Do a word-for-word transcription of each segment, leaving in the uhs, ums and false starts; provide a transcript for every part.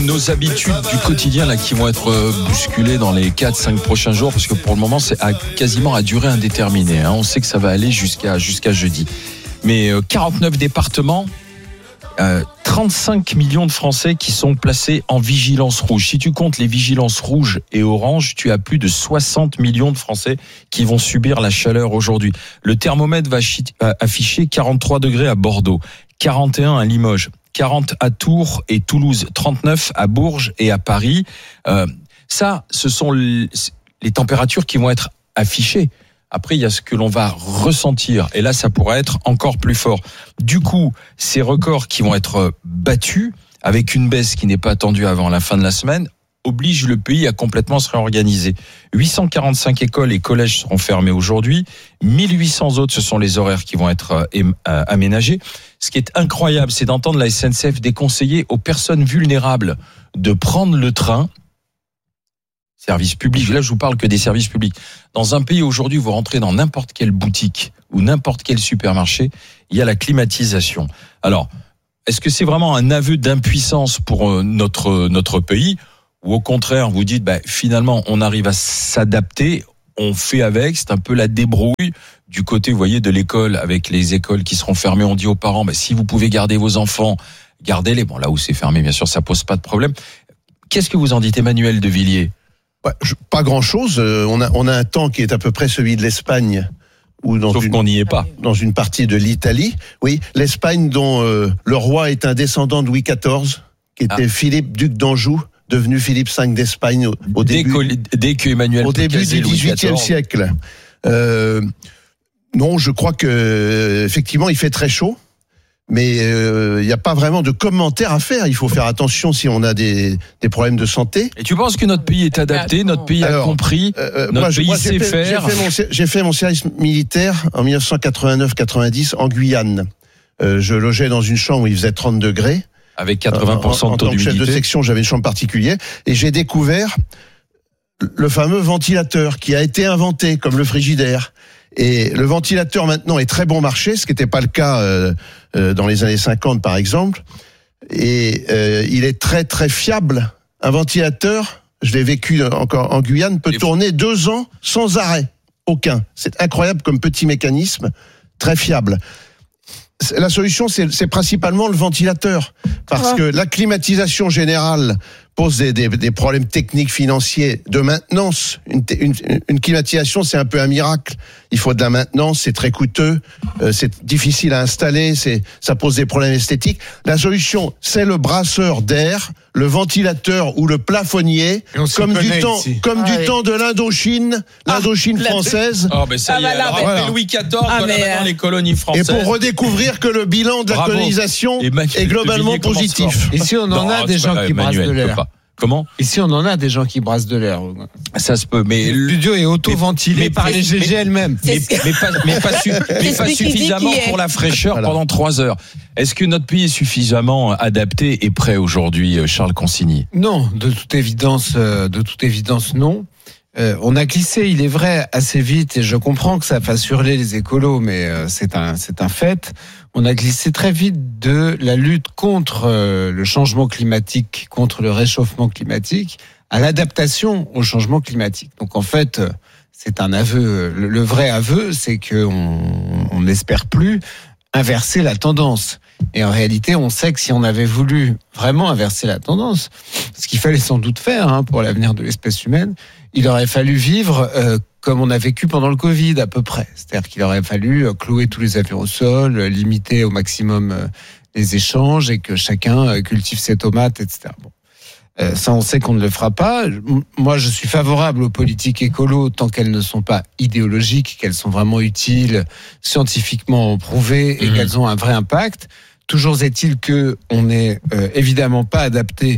Nos habitudes du quotidien là qui vont être bousculées dans les quatre cinq prochains jours, parce que pour le moment c'est à, quasiment à durée indéterminée, hein. On sait que ça va aller jusqu'à, jusqu'à jeudi. Mais euh, quarante-neuf départements, euh, trente-cinq millions de Français qui sont placés en vigilance rouge. Si tu comptes les vigilances rouges et oranges, tu as plus de soixante millions de Français qui vont subir la chaleur aujourd'hui. Le thermomètre va afficher quarante-trois degrés à Bordeaux, quarante et un à Limoges, quarante à Tours et Toulouse, trente-neuf à Bourges et à Paris. Euh, ça, ce sont les, les températures qui vont être affichées. Après, il y a ce que l'on va ressentir. Et là, ça pourrait être encore plus fort. Du coup, ces records qui vont être battus, avec une baisse qui n'est pas attendue avant la fin de la semaine, obligent le pays à complètement se réorganiser. huit cent quarante-cinq écoles et collèges seront fermés aujourd'hui. mille huit cents autres, ce sont les horaires qui vont être aménagés. Ce qui est incroyable, c'est d'entendre la S N C F déconseiller aux personnes vulnérables de prendre le train. Service public, là je vous parle que des services publics. Dans un pays aujourd'hui, vous rentrez dans n'importe quelle boutique ou n'importe quel supermarché, il y a la climatisation. Alors, est-ce que c'est vraiment un aveu d'impuissance pour notre notre pays, ou au contraire, vous dites, bah, finalement, on arrive à s'adapter, on fait avec, c'est un peu la débrouille du côté, vous voyez, de l'école, avec les écoles qui seront fermées, on dit aux parents, bah, si vous pouvez garder vos enfants, gardez-les. Bon, là où c'est fermé, bien sûr, ça pose pas de problème. Qu'est-ce que vous en dites, Emmanuel de Villiers? Ouais, je, pas grand-chose. Euh, on a on a un temps qui est à peu près celui de l'Espagne, ou dans Sauf une, qu'on n'y est pas. Dans une partie de l'Italie. Oui, l'Espagne dont euh, le roi est un descendant de Louis quatorze, qui était ah. Philippe, duc d'Anjou, devenu Philippe cinq d'Espagne au, au dès début. Dès que Emmanuel au début du dix-huitième siècle. Euh, non, je crois que effectivement, il fait très chaud. Mais il euh, n'y a pas vraiment de commentaires à faire. Il faut faire attention si on a des, des problèmes de santé. Et tu penses que notre pays est adapté, notre pays Alors, a compris, euh, notre moi, pays moi, sait j'ai fait, faire j'ai fait, mon, j'ai fait mon service militaire en dix-neuf cent quatre-vingt-neuf quatre-vingt-dix en Guyane. Euh, je logeais dans une chambre où il faisait trente degrés. Avec quatre-vingts pour cent de taux d'humidité. En tant que chef de section, j'avais une chambre particulière. Et j'ai découvert le fameux ventilateur qui a été inventé comme le frigidaire. Et le ventilateur maintenant est très bon marché, ce qui n'était pas le cas euh, euh, dans les années cinquante par exemple. Et euh, il est très très fiable. Un ventilateur, je l'ai vécu encore en Guyane, peut tourner deux ans sans arrêt, aucun. C'est incroyable comme petit mécanisme, très fiable. La solution, c'est, c'est principalement le ventilateur, parce que la climatisation générale pose des, des, des problèmes techniques, financiers, de maintenance. Une, une, une climatisation, c'est un peu un miracle. Il faut de la maintenance, c'est très coûteux, euh, c'est difficile à installer, c'est, ça pose des problèmes esthétiques. La solution, c'est le brasseur d'air, le ventilateur ou le plafonnier, comme du temps, ici. comme ah, du oui. temps de l'Indochine, l'Indochine ah, française. Oh, mais ça y est, ah, alors, voilà. Louis quatorze, ah, voilà maintenant les colonies françaises. Et pour redécouvrir que le bilan de la Bravo. colonisation est globalement positif. Ici, on en non, a des gens qui brassent de l'air. Comment ? Ici, on en a des gens qui brassent de l'air. Ça se peut, mais le studio est auto-ventilé par les G G elles-mêmes. Mais, mais pas, mais pas, su, mais pas suffisamment pour la fraîcheur voilà. pendant trois heures. Est-ce que notre pays est suffisamment adapté et prêt aujourd'hui, Charles Consigny ? Non, de toute évidence, de toute évidence, non. Euh, on a glissé, il est vrai, assez vite, et je comprends que ça fasse hurler les écolos, mais euh, c'est un, c'est un fait. On a glissé très vite de la lutte contre euh, le changement climatique, contre le réchauffement climatique, à l'adaptation au changement climatique. Donc en fait, euh, c'est un aveu. Le, le vrai aveu, c'est qu'on on n'espère plus inverser la tendance. Et en réalité, on sait que si on avait voulu vraiment inverser la tendance, ce qu'il fallait sans doute faire hein, pour l'avenir de l'espèce humaine, il aurait fallu vivre euh, comme on a vécu pendant le Covid à peu près. C'est-à-dire qu'il aurait fallu euh, clouer tous les avions au sol, euh, limiter au maximum euh, les échanges et que chacun euh, cultive ses tomates, et cetera. Bon. Euh, ça, on sait qu'on ne le fera pas. Moi, je suis favorable aux politiques écolo tant qu'elles ne sont pas idéologiques, qu'elles sont vraiment utiles, scientifiquement prouvées et mmh. qu'elles ont un vrai impact. Toujours est-il que on n'est euh, évidemment pas adapté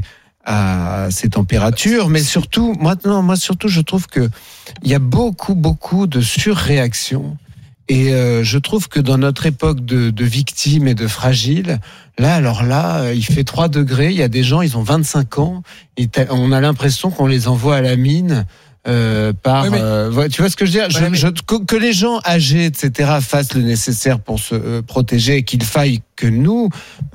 à ces températures, mais surtout, maintenant, moi surtout, je trouve que il y a beaucoup, beaucoup de surréactions. Et euh, je trouve que dans notre époque de, de victimes et de fragiles, là, alors là, il fait trois degrés, il y a des gens, ils ont vingt-cinq ans, et on a l'impression qu'on les envoie à la mine. Euh, par, oui, mais... euh, tu vois ce que je veux dire, je, mais... je, que, que les gens âgés, et cetera, fassent le nécessaire pour se euh, protéger et qu'il faille que nous, euh,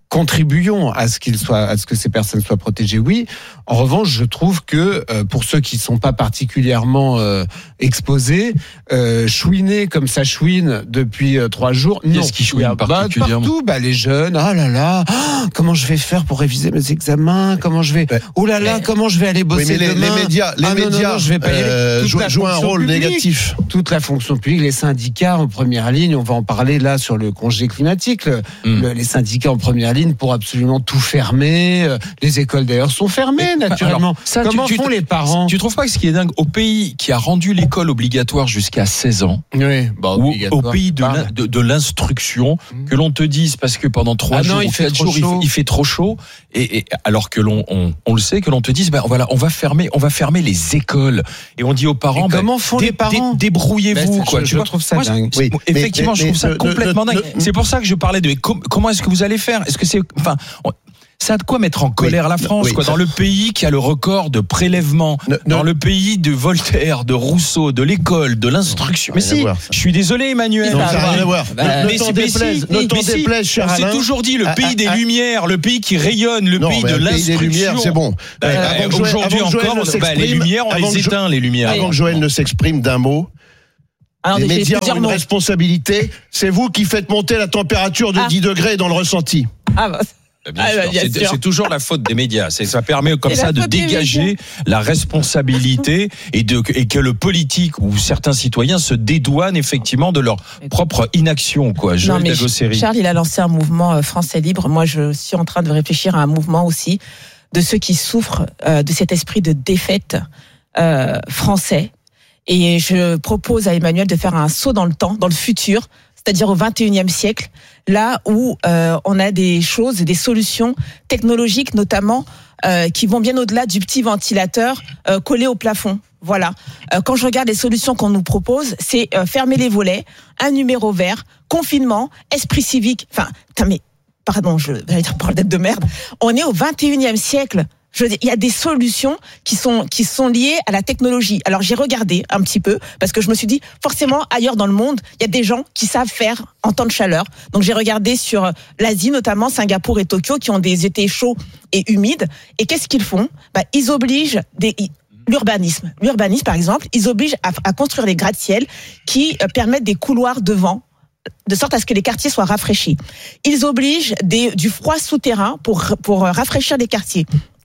contribuons à ce qu'il soit, à ce que ces personnes soient protégées, oui. En revanche, je trouve que euh, pour ceux qui sont pas particulièrement euh, exposés, euh, chouiner comme ça chouine depuis euh, trois jours, non. Qu'est-ce qui chouine bah, particulièrement ? Partout, bah les jeunes. Ah là là, ah, comment je vais faire pour réviser mes examens ? Comment je vais ? Oh là là, comment je vais aller bosser oui, mais les, demain ? les médias, les ah, non, médias, non, non, je vais pas y aller. euh, Toute jouent, la jouent un fonction rôle publique, négatif. Toute la fonction publique, les syndicats en première ligne. On va en parler là sur le congé climatique. Le, Mm. le, les syndicats en première ligne pour absolument tout fermer. Les écoles d'ailleurs sont fermées naturellement. Alors, ça, Comment tu, tu, font les parents ? Tu trouves pas que ce qui est dingue, au pays qui a rendu l'école obligatoire jusqu'à seize ans, Oui, bah, ou au pays de, l'in, de, de l'instruction, mmh. que l'on te dise parce que pendant trois ah jours non, ou quatre jours il, il fait trop chaud, et, et alors que l'on on, on le sait, que l'on te dise ben voilà, on va fermer, on va fermer les écoles, et on dit aux parents, ben, comment font dé, les parents dé, débrouillez-vous, ben, quoi. Je, tu je vois, trouve ça moi, dingue. Oui, effectivement, mais, mais, je trouve ça mais, complètement ne, dingue. ne, C'est pour ça que je parlais de com, comment est-ce que vous allez faire ? Est-ce que c'est, enfin. On, ça a de quoi mettre en colère oui, la France, oui, quoi, dans le pays qui a le record de prélèvements, ne, dans ne, le pays de Voltaire, de Rousseau, de l'école, de l'instruction. Mais si, voir, je suis désolé, Emmanuel. Non, ça n'a rien à voir. Bah, ne t'en déplaise, ne t'en déplaise, cher Alain. On s'est toujours dit le pays ah, des ah, Lumières, le pays qui rayonne, le non, pays de le l'instruction. Pays des Lumières, c'est bon. Bah, euh, aujourd'hui encore, bah, les Lumières, on les éteint, les Lumières. Avant que Joël ne s'exprime d'un mot. Alors, les médias ont une mots. responsabilité. C'est vous qui faites monter la température de ah. dix degrés dans le ressenti. Ah bah. Bien ah, sûr. Bien c'est, sûr. c'est toujours la faute des médias. C'est, ça permet comme c'est ça de dégager la responsabilité et, de, et que le politique ou certains citoyens se dédouanent effectivement de leur propre inaction, quoi. Joël Dagosseri. Charles, il a lancé un mouvement Français Libre. Moi, je suis en train de réfléchir à un mouvement aussi de ceux qui souffrent euh, de cet esprit de défaite euh, français. Et je propose à Emmanuel de faire un saut dans le temps, dans le futur, c'est-à-dire au vingt et unième siècle, là où euh, on a des choses, des solutions technologiques notamment, euh, qui vont bien au-delà du petit ventilateur euh, collé au plafond. Voilà. Euh, quand je regarde les solutions qu'on nous propose, c'est euh, fermer les volets, un numéro vert, confinement, esprit civique. Enfin, putain, mais pardon, je vais dire parole d'être de merde. On est au vingt et unième siècle. Je veux dire, il y a des solutions qui sont qui sont liées à la technologie. Alors j'ai regardé un petit peu parce que je me suis dit forcément ailleurs dans le monde, il y a des gens qui savent faire en temps de chaleur. Donc j'ai regardé sur l'Asie, notamment Singapour et Tokyo, qui ont des étés chauds et humides. Et qu'est-ce qu'ils font ? Bah, ils obligent des l'urbanisme. L'urbanisme, par exemple, ils obligent à, à construire des gratte-ciels qui permettent des couloirs de vent, de sorte à ce que les quartiers soient rafraîchis. Ils obligent des, du froid souterrain pour pour rafraîchir les quartiers.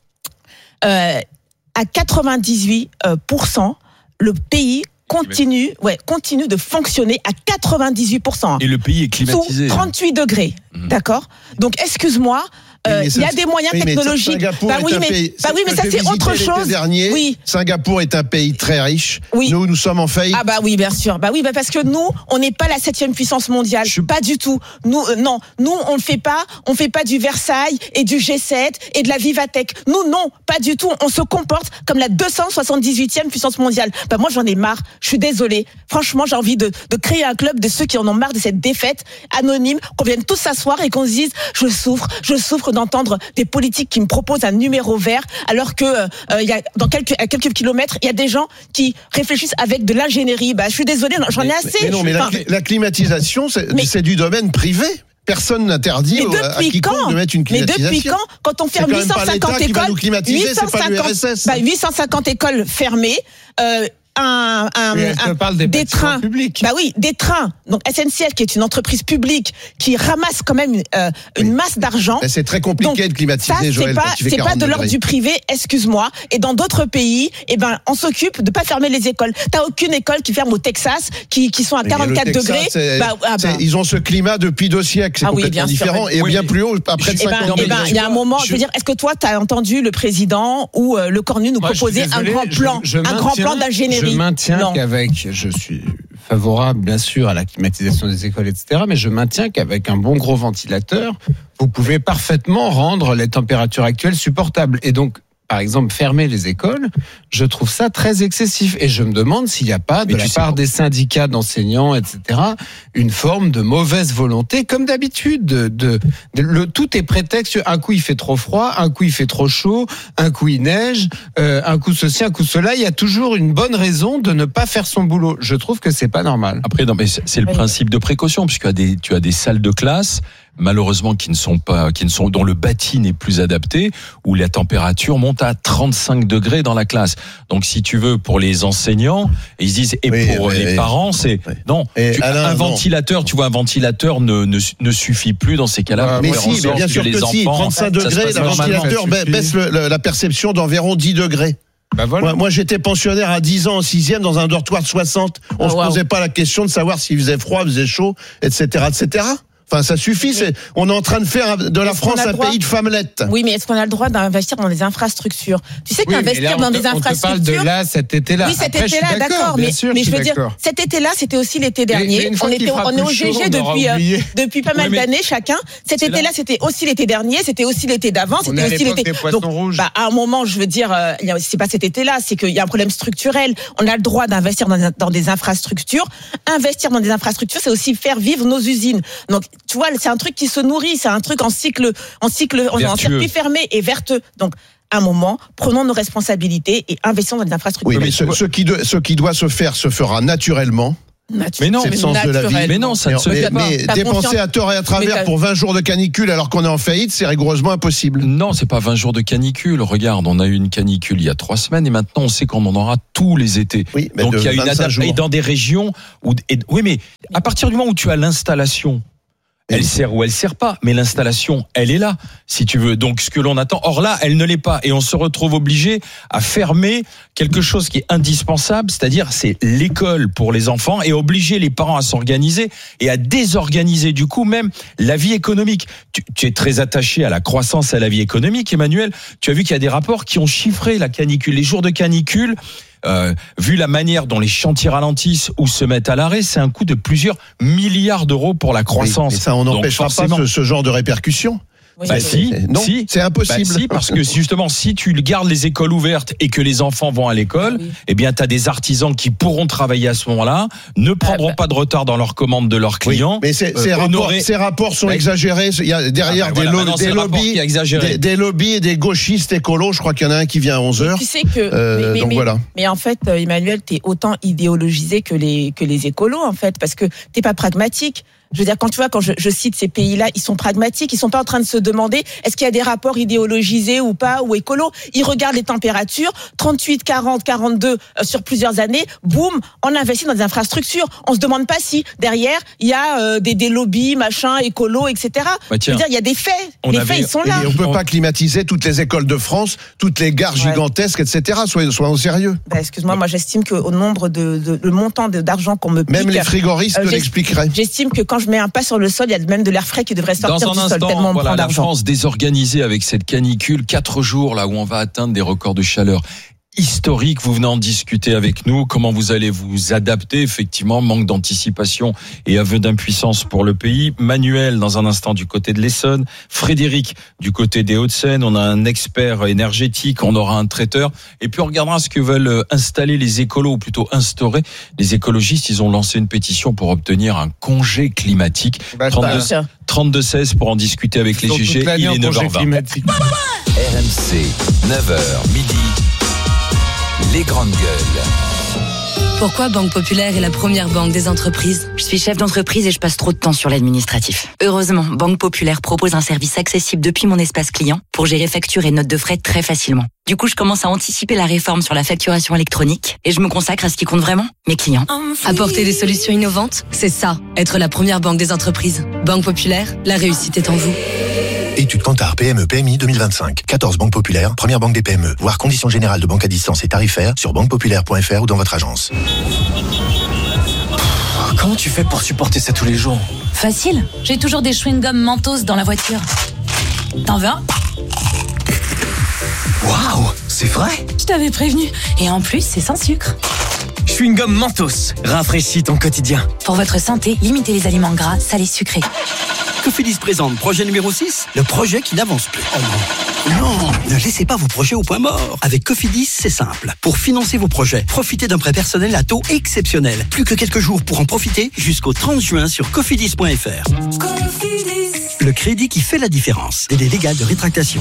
Euh, à quatre-vingt-dix-huit pour cent, le pays continue, ouais, continue de fonctionner à quatre-vingt-dix-huit pour cent. Et le pays est climatisé. Sous trente-huit degrés, mmh. d'accord ? Donc, excuse-moi, euh, il y a des moyens oui, technologiques. Bah oui, mais, pays, bah oui, mais ça, c'est autre chose. Dernier, oui. Singapour est un pays très riche. Oui. Nous, nous sommes en faillite. Ah bah oui, bien sûr. Bah oui, bah parce que nous, on n'est pas la septième puissance mondiale. Je... Pas du tout. Nous, euh, non. Nous, on ne fait pas, on fait pas du Versailles et du G sept et de la Vivatech. Nous, non. Pas du tout. On se comporte comme la deux cent soixante-dix-huitième puissance mondiale. Bah moi, j'en ai marre. Je suis désolée. Franchement, j'ai envie de, de créer un club de ceux qui en ont marre de cette défaite anonyme, qu'on vienne tous s'asseoir et qu'on se dise, je souffre, je souffre d'entendre des politiques qui me proposent un numéro vert, alors que euh, il y a dans quelques à quelques kilomètres, il y a des gens qui réfléchissent avec de l'ingénierie. Bah, je suis désolée, j'en ai mais, assez. Mais non, mais la, la climatisation, c'est, mais, c'est du domaine privé. Personne n'interdit à quiconque de mettre une climatisation. Mais depuis quand, quand on ferme huit cent cinquante écoles, huit cent cinquante, bah, huit cent cinquante écoles fermées, euh, un, un, oui, un parle des, des trains publics. Bah oui, des trains. Donc S N C F qui est une entreprise publique qui ramasse quand même euh, une oui. masse d'argent. Mais c'est très compliqué donc, de climatiser, ça, Joël. C'est pas, c'est pas de l'ordre du privé, excuse-moi. Et dans d'autres pays, eh ben, on s'occupe de pas fermer les écoles. T'as aucune école qui ferme au Texas, qui, qui sont à quarante-quatre degrés. Bah, ah bah. Ils ont ce climat depuis deux siècles, c'est ah complètement oui, différent sûr. Et oui. bien plus haut, à près de cinquante ans. Eh ben, il y a un moment, je veux dire, est-ce que toi, t'as entendu le président ou euh, le Cornu nous Moi, proposer un grand plan, je, je un grand plan d'ingénierie? Je maintiens qu'avec, je suis favorable bien sûr à la climatisation des écoles, et cetera. Mais je maintiens qu'avec un bon gros ventilateur, vous pouvez parfaitement rendre les températures actuelles supportables. Et donc, par exemple, fermer les écoles, je trouve ça très excessif. Et je me demande s'il n'y a pas, de la part des syndicats d'enseignants, et cetera, une forme de mauvaise volonté, comme d'habitude. De, de, de, le, tout est prétexte. Un coup, il fait trop froid, un coup, il fait trop chaud, un coup, il neige, euh, un coup, ceci, un coup, cela. Il y a toujours une bonne raison de ne pas faire son boulot. Je trouve que c'est pas normal. Après, non, mais c'est le principe de précaution, puisque tu as des, tu as des salles de classe malheureusement qui ne sont pas, qui ne sont, dont le bâti n'est plus adapté, où la température monte à trente-cinq degrés dans la classe. Donc, si tu veux, pour les enseignants, ils se disent, et oui, pour oui, les oui. parents, c'est Oui. non. Et Tu, Alain, un non. ventilateur, tu vois, un ventilateur ne ne, ne suffit plus dans ces cas-là. Ah, pour Mais faire en si, mais sorte bien sûr que, les si, enfants, trente-cinq ça se degrés, passe le normalement. ventilateur Ça ba- suffit. baisse le- le- la perception d'environ dix degrés. Bah voilà. Moi, moi, j'étais pensionnaire à dix ans en sixième dans un dortoir de soixante. On Oh, se wow. posait pas la question de savoir s'il faisait froid, faisait chaud, et cetera, et cetera. Enfin, ça suffit. C'est, on est en train de faire de la Est-ce qu'on France a un droit pays de femmelettes. Oui, mais est-ce qu'on a le droit d'investir dans des infrastructures? Tu sais Oui, mais qu'investir là, on dans te- des on te parle infrastructures. de là, cet été-là. Oui, cet Après, je suis été-là, d'accord, bien mais, sûr, mais je suis veux dire, d'accord. cet été-là, c'était aussi l'été Mais- mais dernier. une fois On qu'il était, fera on est au plus chaud, G G on aura depuis, euh, oublié. depuis pas mal Oui, mais- d'années chacun. Cet C'est été-là, là. c'était aussi l'été dernier, c'était aussi l'été d'avant, On est c'était à aussi l'époque l'été. des poissons Donc, rouges. bah, à un moment, je veux dire, euh, il y a- c'est pas cet été-là, c'est qu'il y a un problème structurel. On a le droit d'investir dans, dans des infrastructures. Investir dans des infrastructures, c'est aussi faire vivre nos usines. Donc, tu vois, c'est un truc qui se nourrit, c'est un truc en cycle, en cycle, en, en Vertueux. circuit fermé et vertueux. Donc, à un moment, prenons nos responsabilités et investissons dans des infrastructures. Oui, mais mais ce, tu vois- ce qui doit, ce qui doit se faire se fera naturellement. Nature- Mais non, C'est le sens de la vie. Mais non, ça ne se mais fait pas. mais T'as dépenser confiance- à tort et à Mais travers t'as- pour vingt jours de canicule alors qu'on est en faillite, c'est rigoureusement impossible. Non, c'est pas vingt jours de canicule. Regarde, on a eu une canicule il y a trois semaines et maintenant on sait qu'on en aura tous les étés. Oui, mais Donc de il y a une vingt-cinq adaptation. jours. Et dans des régions où, et- oui, mais à partir du moment où tu as l'installation, elle sert ou elle sert pas, mais l'installation, elle est là, si tu veux. Donc ce que l'on attend, or là, elle ne l'est pas, et on se retrouve obligé à fermer quelque chose qui est indispensable, c'est-à-dire c'est l'école pour les enfants, et obliger les parents à s'organiser et à désorganiser du coup même la vie économique. Tu, tu es très attaché à la croissance et à la vie économique, Emmanuel. Tu as vu qu'il y a des rapports qui ont chiffré la canicule, les jours de canicule. Euh, vu la manière dont les chantiers ralentissent ou se mettent à l'arrêt, c'est un coût de plusieurs milliards d'euros pour la croissance. Oui, et ça, on Donc, n'empêchera pas forcément- ce, ce genre de répercussions. Oui, Bah mais- si, Non, si. c'est impossible. Bah si, parce que justement, si tu gardes les écoles ouvertes et que les enfants vont à l'école, Ah oui. eh bien, tu as des artisans qui pourront travailler à ce moment-là, ne prendront bah. pas de retard dans leurs commandes de leurs Oui, clients. mais ces, euh, ces rapports, honorer- ces rapports sont Bah, exagérés. Il y a derrière Ah bah des, voilà, lo- maintenant, c'est des le rapport lobbies, qui est exagéré. des, des lobbies et des gauchistes écolos. Je crois qu'il y en a un qui vient à onze heures. Tu sais que, Euh, mais, mais- donc mais- voilà. mais en fait, euh, Emmanuel, t'es autant idéologisé que les que les écolos, en fait, parce que t'es pas pragmatique. Je veux dire, quand tu vois, quand je, je cite ces pays-là, ils sont pragmatiques, ils sont pas en train de se demander est-ce qu'il y a des rapports idéologisés ou pas, ou écolos. Ils regardent les températures, trente-huit, quarante, quarante-deux euh, sur plusieurs années, boum, on investit dans des infrastructures. On se demande pas si derrière il y a euh, des, des lobbies, machin, écolos, et cetera. Bah, Je tiens, veux dire, il y a des faits. on les avait- faits, ils sont Et là. on peut On- pas climatiser toutes les écoles de France, toutes les gares Ouais. gigantesques, et cetera. Soyons, soyons sérieux. Bah, excuse-moi, moi j'estime qu'au nombre de, de le montant de- d'argent qu'on me pique, Même les frigoristes Euh, te j'ai- l'expliqueraient. j'estime que quand je mets un pas sur le sol, il y a même de l'air frais qui devrait sortir Dans du un sol tellement instant, on me voilà, prend la d'argent. France désorganisée avec cette canicule, quatre jours là où on va atteindre des records de chaleur historiques. Vous venez en discuter avec nous. Comment vous allez vous adapter? Effectivement, manque d'anticipation et aveu d'impuissance pour le pays. Manuel, dans un instant, du côté de l'Essonne. Frédéric, du côté des Hauts-de-Seine. On a un expert énergétique. On aura un traiteur. Et puis, on regardera ce que veulent installer les écolos, ou plutôt instaurer les écologistes. Ils ont lancé une pétition pour obtenir un congé climatique. Bah, trente-deux ça- trente-deux seize pour en discuter avec les Ils sont G G. toute l'année Il en est neuf congé heures vingt. climatique. R M C, neuf heures midi. Les grandes gueules. Pourquoi Banque Populaire est la première banque des entreprises? Je suis chef d'entreprise et je passe trop de temps sur l'administratif. Heureusement, Banque Populaire propose un service accessible depuis mon espace client pour gérer factures et notes de frais très facilement. Du coup, je commence à anticiper la réforme sur la facturation électronique et je me consacre à ce qui compte vraiment, mes clients. Apporter des solutions innovantes, c'est ça, être la première banque des entreprises. Banque Populaire, la réussite est en vous. Étude Kantar P M E P M I deux mille vingt-cinq. quatorze banques populaires, première banque des P M E. Voir conditions générales de banque à distance et tarifaires sur banque populaire point f r ou dans votre agence. Comment tu fais pour supporter ça tous les jours? Facile, j'ai toujours des chewing-gums Mentos dans la voiture. T'en veux un? Waouh, c'est vrai? Je t'avais prévenu. Et en plus, c'est sans sucre. Chewing-gum Mentos, rafraîchis ton quotidien. Pour votre santé, limitez les aliments gras, salés, sucrés. Cofidis présente projet numéro six, le projet qui n'avance plus. Oh non. Non, ne laissez pas vos projets au point mort. Avec Cofidis, c'est simple. Pour financer vos projets, profitez d'un prêt personnel à taux exceptionnel. Plus que quelques jours pour en profiter jusqu'au trente juin sur cofidis point f r. Cofidis. Le crédit qui fait la différence. Délai légal de rétractation.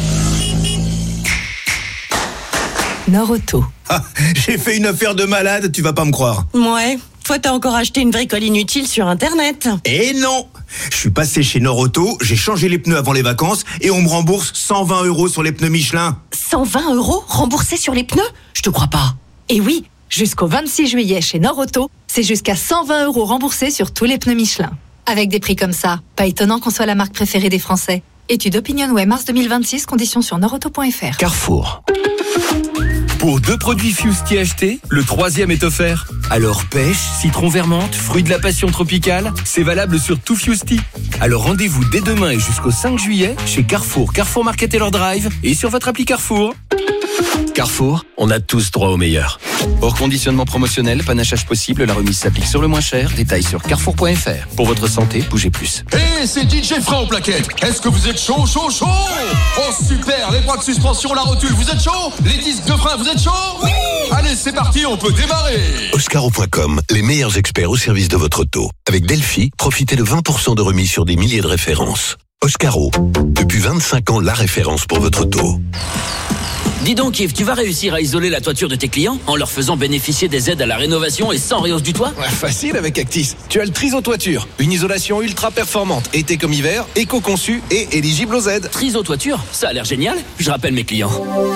Nord Auto. Ah, j'ai fait une affaire de malade, tu vas pas me croire. Ouais, fois t'as encore acheté une bricole inutile sur Internet. Eh non! Je suis passé chez Norauto, j'ai changé les pneus avant les vacances et on me rembourse cent vingt euros sur les pneus Michelin. cent vingt euros remboursés sur les pneus? Je te crois pas. Et oui, jusqu'au vingt-six juillet chez Norauto, c'est jusqu'à cent vingt euros remboursés sur tous les pneus Michelin. Avec des prix comme ça, pas étonnant qu'on soit la marque préférée des Français. Étude OpinionWay mars deux mille vingt-six, conditions sur norauto point f r. Carrefour. Pour deux produits Fusti achetés, le troisième est offert. Alors pêche, citron vermente, fruits de la passion tropicale, c'est valable sur tout Fusti. Alors rendez-vous dès demain et jusqu'au cinq juillet chez Carrefour, Carrefour Market Taylor Drive et sur votre appli Carrefour. Carrefour, on a tous droit au meilleur. Hors conditionnement promotionnel, panachage possible, la remise s'applique sur le moins cher. Détails sur carrefour point f r. Pour votre santé, bougez plus. Hé, hey, c'est D J Fra au plaquette. Est-ce que vous êtes chaud, chaud, chaud? Oh super, les bras de suspension, la rotule, vous êtes chaud? Les disques de frein, vous êtes chaud? Oui. Allez, c'est parti, on peut démarrer. Oscaro point com, les meilleurs experts au service de votre auto. Avec Delphi, profitez de vingt pour cent de remise sur des milliers de références. Oscaro, depuis vingt-cinq ans, la référence pour votre auto. Dis donc Yves, tu vas réussir à isoler la toiture de tes clients en leur faisant bénéficier des aides à la rénovation et sans réhausse du toit? Ouais, facile avec Actis. Tu as le Triso Toiture, une isolation ultra performante, été comme hiver, éco-conçue et éligible aux aides. Triso Toiture, ça a l'air génial. Je rappelle mes clients.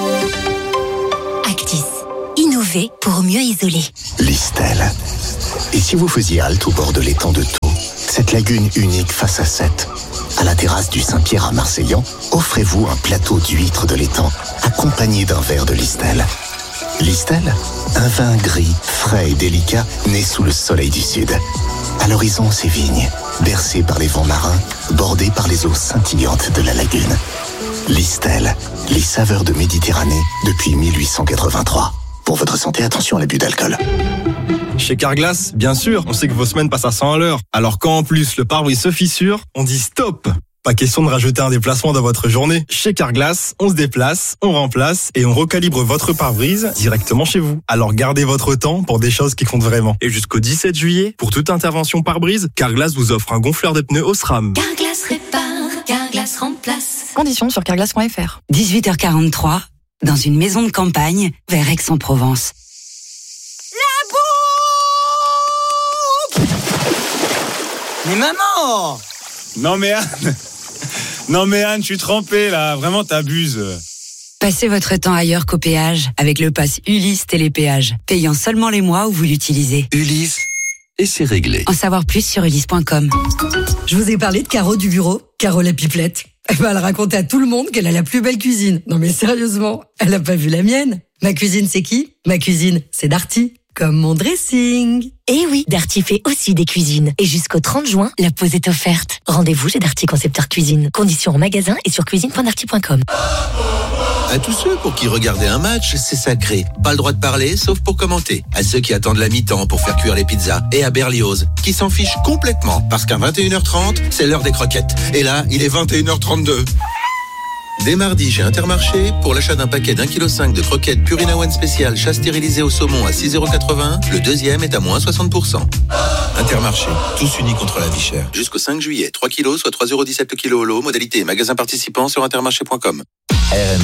Actis, innover pour mieux isoler. Listel. Et si vous faisiez halte au bord de l'étang de Thau, cette lagune unique face à Sète, à la terrasse du Saint-Pierre à Marseillan, offrez-vous un plateau d'huîtres de l'étang, accompagné d'un verre de Listel. Listel, un vin gris, frais et délicat, né sous le soleil du sud. À l'horizon, ses vignes, bercées par les vents marins, bordées par les eaux scintillantes de la lagune. Listel, les saveurs de Méditerranée depuis mille huit cent quatre-vingt-trois. Pour votre santé, attention à l'abus d'alcool. Chez Carglass, bien sûr, on sait que vos semaines passent à cent à l'heure. Alors quand en plus le pare-brise se fissure, on dit stop. Pas question de rajouter un déplacement dans votre journée. Chez Carglass, on se déplace, on remplace et on recalibre votre pare-brise directement chez vous. Alors gardez votre temps pour des choses qui comptent vraiment. Et jusqu'au dix-sept juillet, pour toute intervention pare-brise, Carglass vous offre un gonfleur de pneus Osram. Carglass répare, Carglass remplace. Conditions sur carglass point f r. dix-huit heures quarante-trois, dans une maison de campagne, vers Aix-en-Provence. Mais maman! Non mais Anne, non mais Anne, je suis trempé là, vraiment t'abuses. Passez votre temps ailleurs qu'au péage avec le pass Ulysse Télépéage, payant seulement les mois où vous l'utilisez. Ulysse, et c'est réglé. En savoir plus sur ulysse point com. Je vous ai parlé de Caro du bureau, Caro la pipelette. Elle va le raconter à tout le monde qu'elle a la plus belle cuisine. Non mais sérieusement, elle a pas vu la mienne. Ma cuisine c'est qui? Ma cuisine c'est Darty. Comme mon dressing. Eh oui, Darty fait aussi des cuisines. Et jusqu'au trente juin, la pause est offerte. Rendez-vous chez Darty Concepteur Cuisine. Conditions en magasin et sur cuisine point darty point com. À tous ceux pour qui regarder un match, c'est sacré. Pas le droit de parler, sauf pour commenter. À ceux qui attendent la mi-temps pour faire cuire les pizzas. Et à Berlioz, qui s'en fichent complètement. Parce qu'à vingt et une heures trente, c'est l'heure des croquettes. Et là, il est vingt et une heures trente-deux. Dès mardi, chez Intermarché, pour l'achat d'un paquet d'un kilo cinq de croquettes Purina One spécial chat stérilisé au saumon à six euros quatre-vingts, le deuxième est à moins soixante pour cent. Intermarché, tous unis contre la vie chère. Jusqu'au cinq juillet, trois kilos, soit trois euros dix-sept le kilo au lot, modalité magasin participant sur intermarché point com. R M